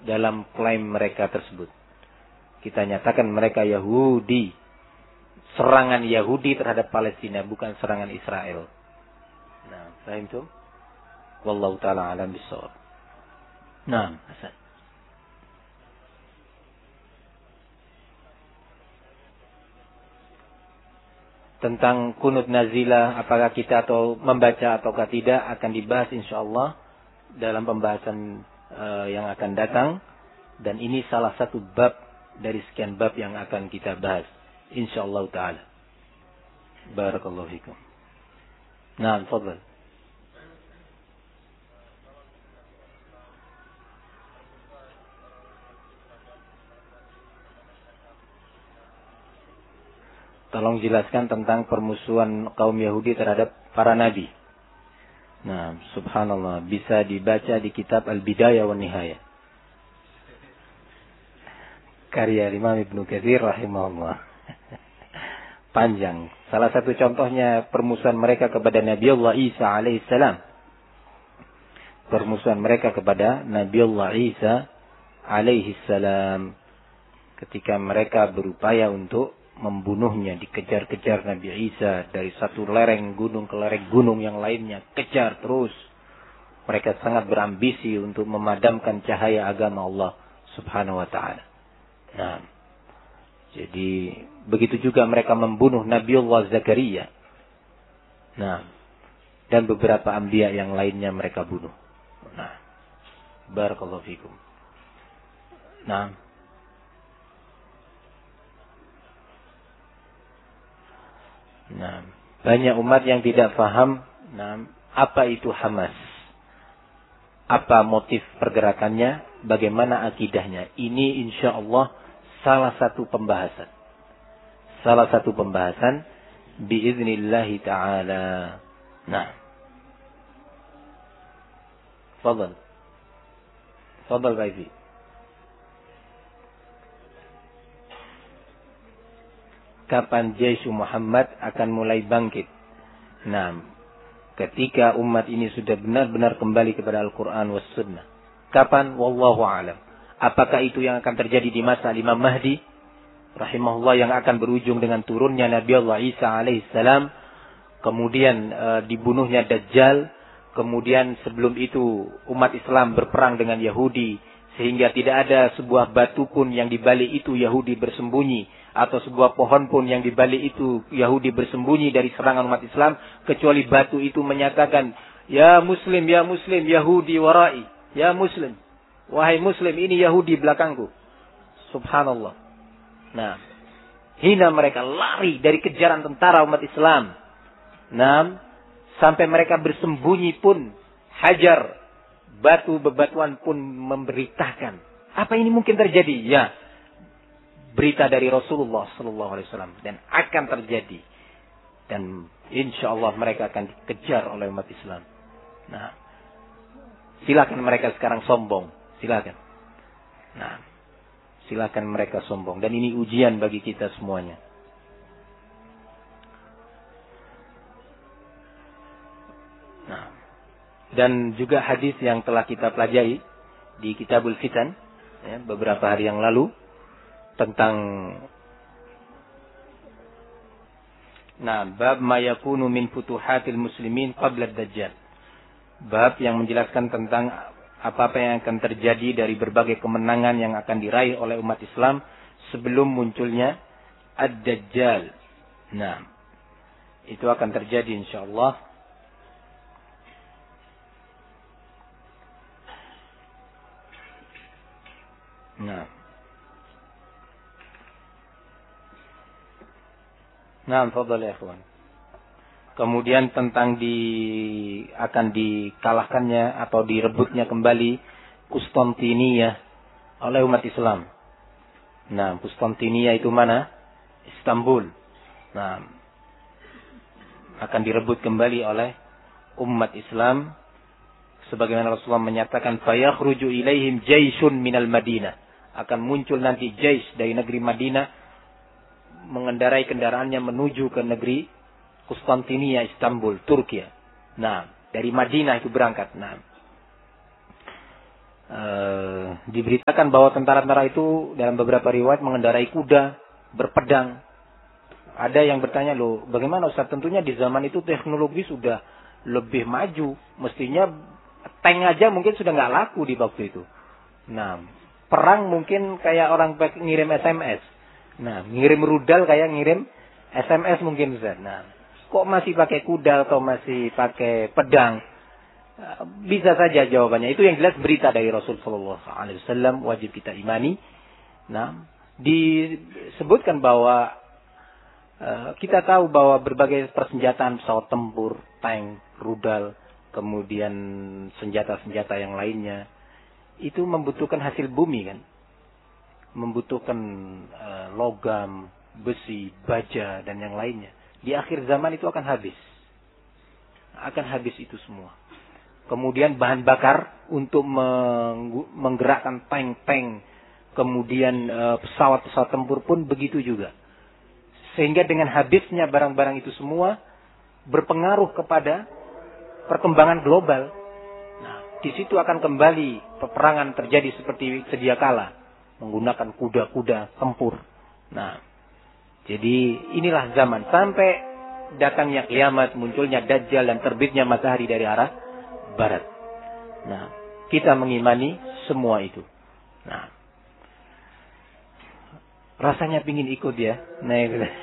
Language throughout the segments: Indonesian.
dalam klaim mereka tersebut. Kita nyatakan mereka Yahudi. Serangan Yahudi terhadap Palestina, bukan serangan Israel. Nah, paham itu? Wallahu ta'ala alam bisawab. Nah, Hasan. Tentang kunut nazilah, apakah kita atau membaca ataukah tidak, akan dibahas insyaallah dalam pembahasan yang akan datang. Dan ini salah satu bab dari sekian bab yang akan kita bahas insyaallah ta'ala. Barakallahu fikum. Nah, tafadhal. Tolong jelaskan tentang permusuhan kaum Yahudi terhadap para nabi. Nah, subhanallah, bisa dibaca di kitab Al-Bidayah wa Nihayah. Karya Imam Ibnu Katsir rahimahullah. Panjang. Salah satu contohnya permusuhan mereka kepada Nabi Allah Isa alaihissalam. Permusuhan mereka kepada Nabi Allah Isa alaihissalam. Ketika mereka berupaya untuk membunuhnya, dikejar-kejar Nabi Isa dari satu lereng gunung ke lereng gunung yang lainnya, kejar terus. Mereka sangat berambisi untuk memadamkan cahaya agama Allah Subhanahu wa taala. Nah, jadi begitu juga mereka membunuh Nabi Allah Zakaria. Nah, dan beberapa anbiya yang lainnya mereka bunuh. Nah, barakallahu fikum. Nah, banyak umat yang tidak paham apa itu Hamas. Apa motif pergerakannya, bagaimana akidahnya. Ini insyaallah salah satu pembahasan. Salah satu pembahasan biiznillahi ta'ala. Nah. Fadhal. Fadhal Baizi. Kapan Jaish Muhammad akan mulai bangkit? Nah, ketika umat ini sudah benar-benar kembali kepada Al-Quran was Sunnah. Kapan? Wallahu a'lam. Apakah itu yang akan terjadi di masa Imam Mahdi rahimahullah, yang akan berujung dengan turunnya Nabi Allah Isa alaihissalam, kemudian dibunuhnya Dajjal, kemudian sebelum itu umat Islam berperang dengan Yahudi, sehingga tidak ada sebuah batu pun yang di balik itu Yahudi bersembunyi, atau sebuah pohon pun yang di balik itu Yahudi bersembunyi dari serangan umat Islam, kecuali batu itu menyatakan, ya Muslim, Yahudi warai. Ya Muslim, wahai Muslim, ini Yahudi belakangku. Subhanallah. Nah, hina mereka, lari dari kejaran tentara umat Islam. Nah, sampai mereka bersembunyi pun, hajar, batu bebatuan pun memberitakan. Apa ini mungkin terjadi? Ya, berita dari Rasulullah sallallahu alaihi wasallam, dan akan terjadi. Dan insyaallah mereka akan dikejar oleh umat Islam. Nah, silakan mereka sekarang sombong, silakan. Nah, silakan mereka sombong, dan ini ujian bagi kita semuanya. Nah, dan juga hadis yang telah kita pelajari di Kitabul Fitan ya, beberapa hari yang lalu, tentang bab ma yakunu min futuhatil muslimin qabla ad-dajjal. Bab yang menjelaskan tentang apa-apa yang akan terjadi dari berbagai kemenangan yang akan diraih oleh umat Islam sebelum munculnya ad-dajjal. Nah, itu akan terjadi insyaallah. Nah, fadhal ya ikhwan. Kemudian tentang akan dikalahkannya atau direbutnya kembali Konstantinia oleh umat Islam. Nah, Konstantinia itu mana? Istanbul. Nah, akan direbut kembali oleh umat Islam, sebagaimana Rasulullah menyatakan, fayakhruju ilaihim jaisun minal Madinah. Akan muncul nanti jais dari negeri Madinah, mengendarai kendaraannya menuju ke negeri Konstantinia, Istanbul, Turki. Nah, dari Madinah itu berangkat. Nah, diberitakan bahwa tentara-tentara itu dalam beberapa riwayat mengendarai kuda, berpedang. Ada yang bertanya, loh bagaimana Ustaz? Tentunya di zaman itu teknologi sudah lebih maju. Mestinya tank aja mungkin sudah nggak laku di waktu itu. Nah, perang mungkin kayak orang ngirim SMS. Nah, ngirim rudal kayak ngirim SMS mungkin Ustaz. Nah, kok masih pakai kuda atau masih pakai pedang? Bisa saja jawabannya. Itu yang jelas berita dari Rasul sallallahu alaihi wasallam, wajib kita imani. Nah, disebutkan bahwa kita tahu bahwa berbagai persenjataan pesawat tempur, tank, rudal, kemudian senjata-senjata yang lainnya itu membutuhkan hasil bumi kan. Membutuhkan logam, besi, baja dan yang lainnya. Di akhir zaman itu akan habis. Akan habis itu semua. Kemudian bahan bakar untuk menggerakkan tank-tank, kemudian pesawat-pesawat tempur pun begitu juga. Sehingga dengan habisnya barang-barang itu semua berpengaruh kepada perkembangan global. Nah, di situ akan kembali peperangan terjadi seperti sedia kala, menggunakan kuda-kuda tempur. Nah, jadi inilah zaman sampai datangnya kiamat, munculnya Dajjal dan terbitnya matahari dari arah barat. Nah, kita mengimani semua itu. Nah, rasanya pingin ikut ya. Nah,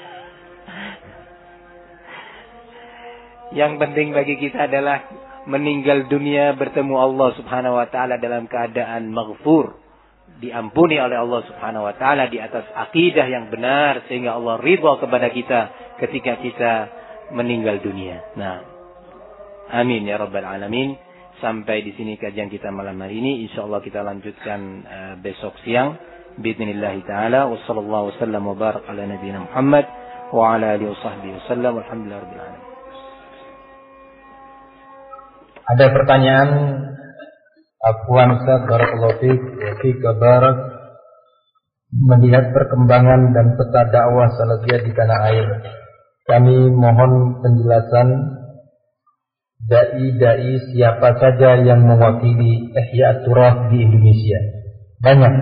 yang penting bagi kita adalah meninggal dunia bertemu Allah Subhanahu wa taala dalam keadaan maghfur, diampuni oleh Allah Subhanahu wa taala di atas akidah yang benar sehingga Allah ridha kepada kita ketika kita meninggal dunia. Nah, amin ya rabbal alamin. Sampai di sini kajian kita malam hari ini. Insyaallah kita lanjutkan besok siang. Bismillah taala. Wassallallahu wasallam wa barak ala nabiyina Muhammad wa ala alihi washabbihi wasallam. Alhamdulillahirabbil alamin. Ada pertanyaan, Afwan Ustaz, barakallahu fiik wa barak. Melihat perkembangan dan peta dakwah salafiyah di tanah air, kami mohon penjelasan dai-dai siapa saja yang mewakili Ihya At-Turath di Indonesia. Banyak.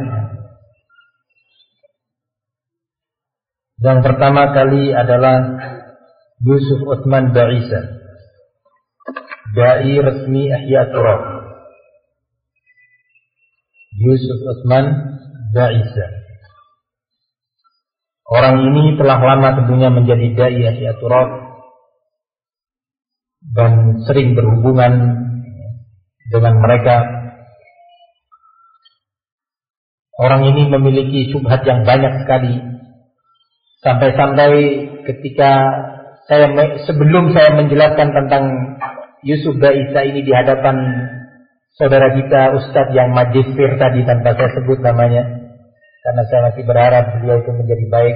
Yang pertama kali adalah Yusuf Utsman Ba'isa, dai resmi Ihya At-Turath. Yusuf Utsman Ba'isa. Orang ini telah lama tentunya menjadi dai Ihya At-Turath dan sering berhubungan dengan mereka. Orang ini memiliki syubhat yang banyak sekali, sampai-sampai ketika sebelum saya menjelaskan tentang Yusuf Ba'isa ini di hadapan saudara kita Ustadz yang magister tadi tanpa saya sebut namanya, karena saya masih berharap beliau itu menjadi baik.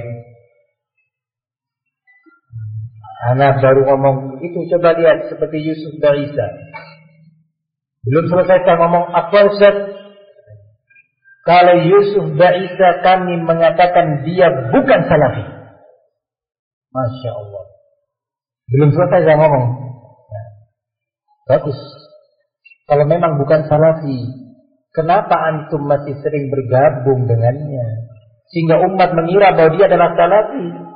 Anak baru ngomong itu, coba lihat seperti Yusuf Ba'isa. Belum selesai saya ngomong apa Ustaz? Kalau Yusuf Ba'isa kami mengatakan dia bukan salafi. Masya Allah. Belum selesai saya ngomong. Nah, bagus. Kalau memang bukan salafi, kenapa antum masih sering bergabung dengannya? Sehingga umat mengira bahwa dia adalah salafi.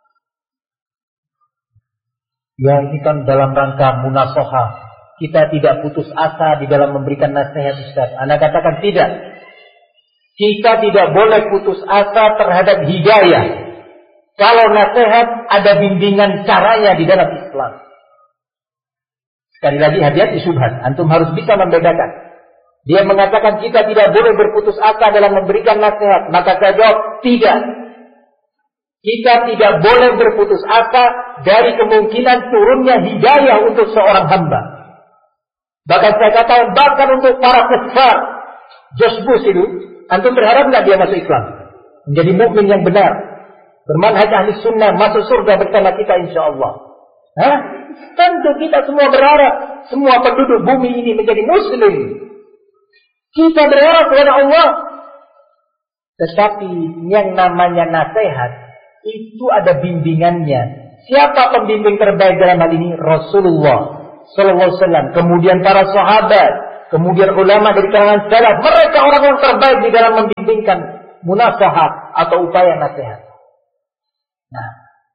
Ya, ini kan dalam rangka munasohah. Kita tidak putus asa di dalam memberikan nasihat Ustaz. Anda katakan tidak. Kita tidak boleh putus asa terhadap hidayah. Kalau nasihat ada bimbingan caranya di dalam Islam. Sekali lagi hati-hati syubhat. Antum harus bisa membedakan. Dia mengatakan kita tidak boleh berputus asa dalam memberikan nasihat. Maka saya jawab tidak. Kita tidak boleh berputus asa dari kemungkinan turunnya hidayah untuk seorang hamba. Bahkan saya katakan bahkan untuk para kufar, George Bush itu, antum berharap nggak dia masuk Islam, menjadi mukmin yang benar, bermanhaj ahli sunnah, masuk surga bersama kita insya Allah. Hah? Tentu kita semua berharap semua penduduk bumi ini menjadi muslim. Kita berharap kepada Allah. Tetapi yang namanya nasihat itu ada bimbingannya. Siapa pembimbing terbaik dalam hal ini? Rasulullah sallallahu alaihi wasallam. Kemudian para sahabat, kemudian ulama dari kalangan salaf, mereka orang-orang terbaik di dalam membimbingkan munasahat atau upaya nasihat. Nah,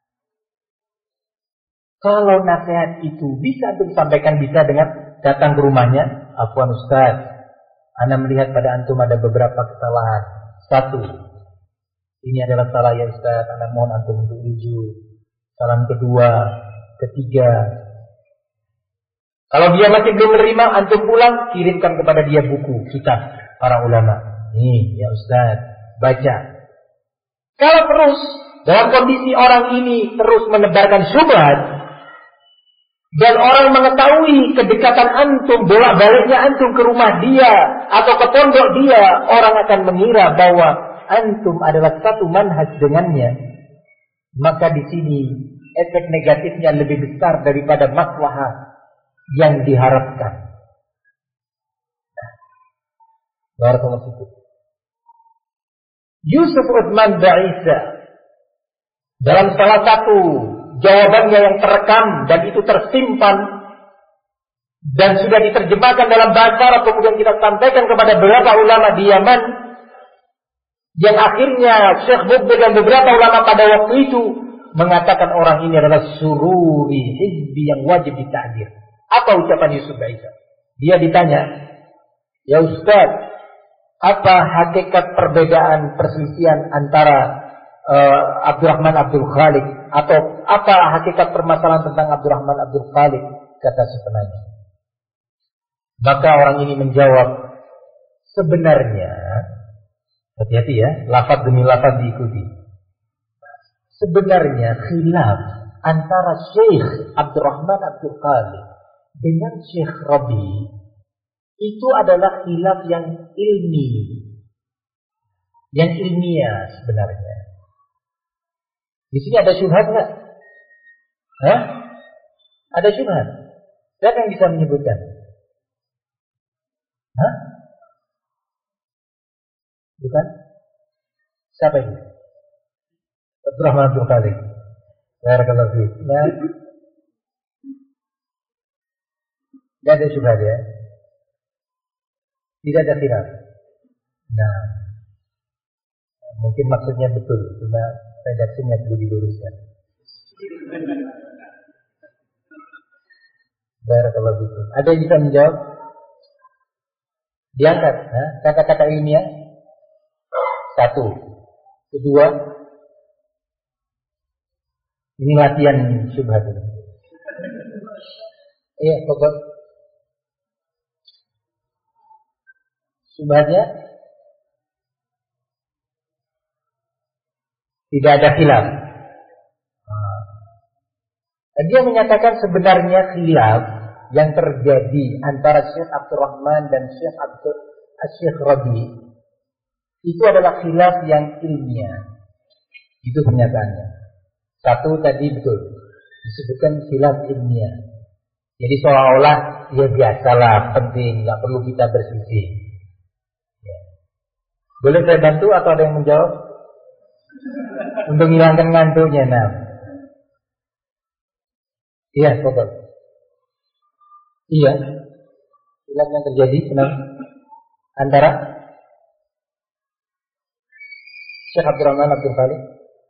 kalau nasihat itu bisa antum sampaikan, bisa dengan datang ke rumahnya. Afwan Ustaz, ana melihat pada antum ada beberapa kesalahan. Satu, ini adalah salah ya Ustaz, ana mohon antum untuk rujuk. Salam kedua, ketiga. Kalau dia masih belum menerima, antum pulang, kirimkan kepada dia buku kitab para ulama. Nih ya Ustaz, baca. Kalau terus dalam kondisi orang ini terus menebarkan syubhat, dan orang mengetahui kedekatan antum, bolak-baliknya antum ke rumah dia atau ke pondok dia, orang akan mengira bahwa antum adalah satu manhaj dengannya. Maka di sini efek negatifnya lebih besar daripada maslahat yang diharapkan. Barakallahu fikum. Yusuf Utsman Ba'isa dalam salah satu jawabannya yang terekam dan itu tersimpan dan sudah diterjemahkan dalam bahasa Arab, kemudian kita sampaikan kepada beberapa ulama di Yaman, yang akhirnya Syekh Mubin dan beberapa ulama pada waktu itu mengatakan orang ini adalah sururi hizbi yang wajib ditahdir. Apa ucapan Yusuf Ba'isa? Dia ditanya, ya Ustaz, apa hakikat perbedaan perselisihan antara Abdurrahman Abdul Khaliq, atau apa hakikat permasalahan tentang Abdurrahman Abdul Khaliq, kata si penanya. Maka orang ini menjawab, sebenarnya, hati-hati ya, lafaz demi lafaz diikuti. Sebenarnya khilaf antara Syekh Abdurrahman Abdul Khaliq dengan Syekh Rabi itu adalah khilaf yang ilmi, yang ilmiah sebenarnya. Di sini ada syubhat nggak? Hah? Ada syubhat? Siapa yang bisa menyebutkan? Hah? Bukan? Siapa itu? Abdurrahman Abdul Khaliq. Barakallahu fiik. Nah, tidak ada syubhat ya? Tidak ada khilaf. Nah, mungkin maksudnya betul, cuma redaksinya perlu diluruskan. Barakallahu fiik. Ada yang bisa menjawab? Diangkat, kata-kata ilmiah. Satu. Kedua, ini latihan syubhat ini. Iya, pokok. Syubhatnya tidak ada khilaf. Dia menyatakan sebenarnya khilaf yang terjadi antara Syekh Abdurrahman dan Syekh Rabi itu adalah khilaf yang ilmiah. Itu pernyataannya. Satu tadi betul disebutkan khilaf ilmiah. Jadi seolah-olah ya biasalah, penting, nggak perlu kita berselisih. Ya. Boleh saya bantu atau ada yang menjawab? Untuk menghilangkan ngantuknya, nah. Iya, betul. Iya. Khilaf yang terjadi antara Syekh Abdurrahman Abdul Khaliq.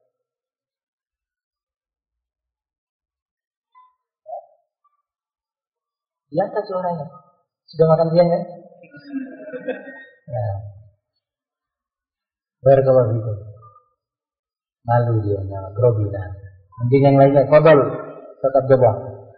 Diangkat suaranya. Sudah makan siang kan? Nah. Barakallahu fikum. Malu dia, nah, grogi nah. Mending yang lainnya, qadal tetap coba.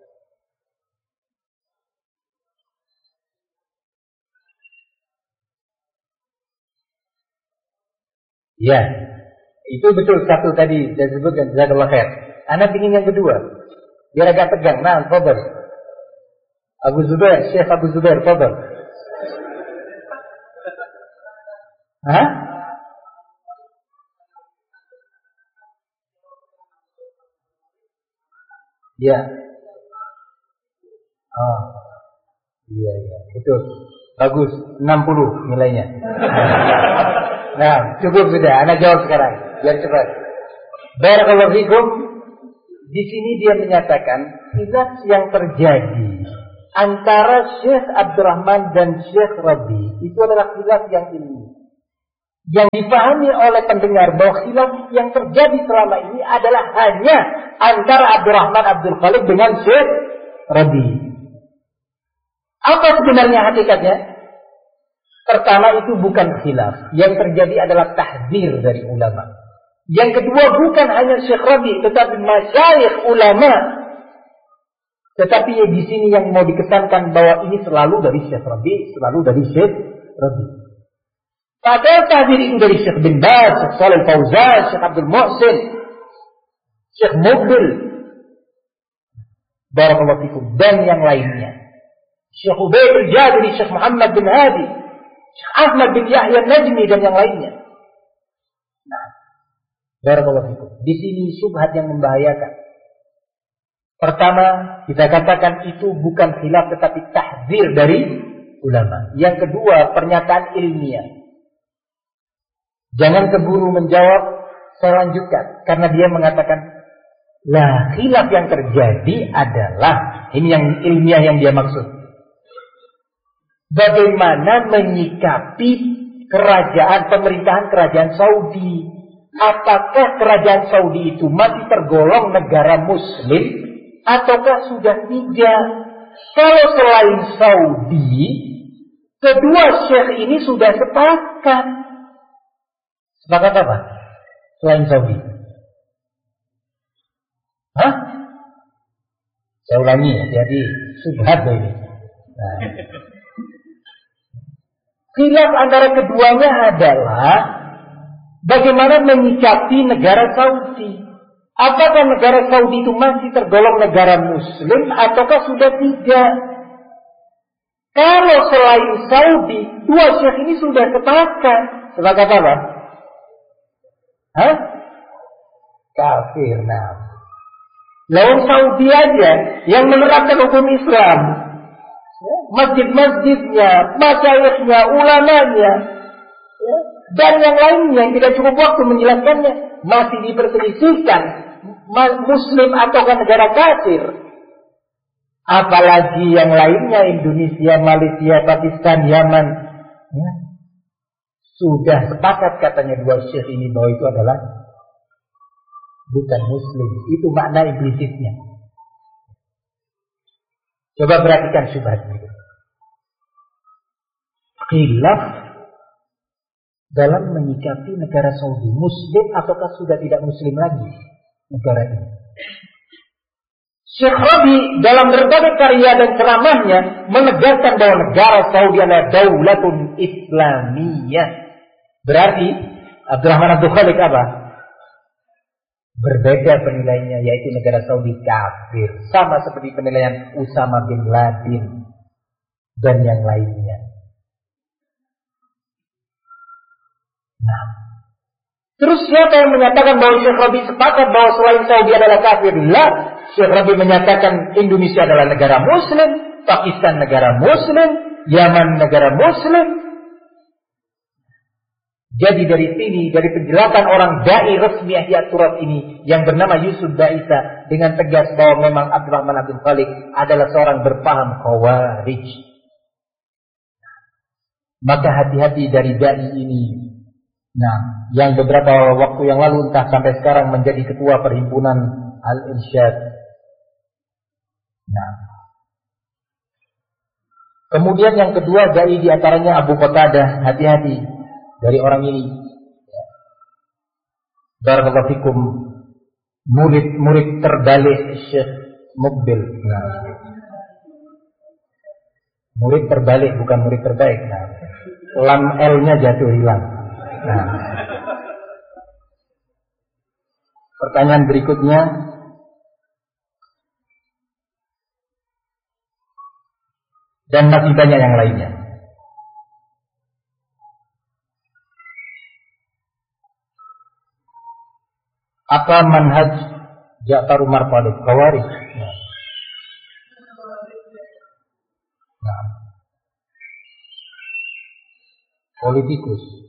Ya, itu betul satu tadi saya sebutkan, jazakallahu khair. Anak ingin yang kedua, biar agak tegang. Nah, qadal. Abu Zubair, Syekh Abu Zubair, qadal. Hah? Ya. Oh. Iya, betul. Bagus, 60 nilainya. Nah, cukup sudah. Anak jawab sekarang, biar cepat. Barakallahu fikum. Di sini dia menyatakan khilaf yang terjadi antara Syekh Abdurrahman dan Syekh Rabi itu adalah khilaf yang ilmiah. Yang dipahami oleh pendengar bahwa khilaf yang terjadi selama ini adalah hanya antara Abdurrahman Abdul Khalik dengan Syekh Rabi. Apa sebenarnya hakikatnya? Pertama, itu bukan khilaf. Yang terjadi adalah tahdzir dari ulama. Yang kedua, bukan hanya Syekh Rabi, tetapi masyayikh ulama. Tetapi di sini yang mau dikesankan bahwa ini selalu dari Syekh Rabi, selalu dari Syekh Rabi. Padahal tahdzir itu dari Syekh bin Baz, Syekh Shalih Fauzan, Syekh Abdul Muhsin, Syekh Mubil, barakallahu fikum, dan yang lainnya. Syekh Ubaid al-Jabiri, Syekh Muhammad bin Hadi, Syekh Ahmad bin Yahya Najmi, dan yang lainnya. Nah, barakallahu fikum. Di sini syubhat yang membahayakan. Pertama, kita katakan itu bukan khilaf tetapi tahdzir dari ulama. Yang kedua, pernyataan ilmiah. Jangan keburu menjawab, saya lanjutkan. Karena dia mengatakan, lah khilaf yang terjadi adalah, ini yang ilmiah yang dia maksud, bagaimana menyikapi pemerintahan kerajaan Saudi. Apakah kerajaan Saudi itu masih tergolong negara muslim ataukah sudah tidak? Kalau selain Saudi, kedua syekh ini sudah sepakat. Sepakat apa? Selain Saudi. Hah? Saya ulangi ya, jadi subhat ini. Nah. Khilaf antara keduanya adalah bagaimana menyikapi negara Saudi. Apakah negara Saudi itu masih tergolong negara muslim ataukah sudah tidak? Kalau selain Saudi, dua syekh ini sudah sepakat. Sepakat apa? Hah? Kafir. Nah, lawan Saudi aja yang menerapkan hukum Islam, masjid-masjidnya, masyayikhnya, ulamanya, dan yang lainnya yang tidak cukup waktu menjelaskannya, masih diperselisihkan muslim ataukah negara kafir. Apalagi yang lainnya, Indonesia, Malaysia, Pakistan, Yaman, ya, sudah sepakat katanya dua syekh ini bahwa itu adalah bukan muslim. Itu makna implisitnya. Coba perhatikan syubhat ini. Khilaf dalam menyikapi negara Saudi, muslim ataukah sudah tidak muslim lagi negara ini. Syekh Rabi dalam berbagai karya dan ceramahnya menegaskan bahwa negara Saudi adalah daulatun Islamiyah. Berarti Abdurrahman Abdul Khalik apa? Berbeda penilaiannya, yaitu negara Saudi kafir, sama seperti penilaian Usama bin Laden dan yang lainnya. Nah, terus siapa yang menyatakan bahwa Syekh Rabi sepakat bahwa selain Saudi adalah kafir? Lah, Syekh Rabi menyatakan Indonesia adalah negara muslim, Pakistan negara muslim, Yaman negara muslim. Jadi dari sini, dari penjelasan orang dai resmi Ihya Turab ini yang bernama Yusuf Daisa dengan tegas bahwa memang Abdurrahman Abdul Khalik adalah seorang berpaham Khawarij. Maka hati-hati dari dai ini. Nah, yang beberapa waktu yang lalu entah sampai sekarang menjadi ketua perhimpunan Al-Irsyad. Nah, kemudian yang kedua dai diantaranya Abu Qatadah. Hati-hati dari orang ini. Barakallahu fikum, murid terbalik Syekh Mubil. Nah, murid terbalik bukan murid terbaik. Nah, lam L-nya jatuh hilang. Nah, pertanyaan berikutnya, dan masih banyak yang lainnya. Apa manhaj Ja'far Umar Talib Khawarij? Nah, politikus.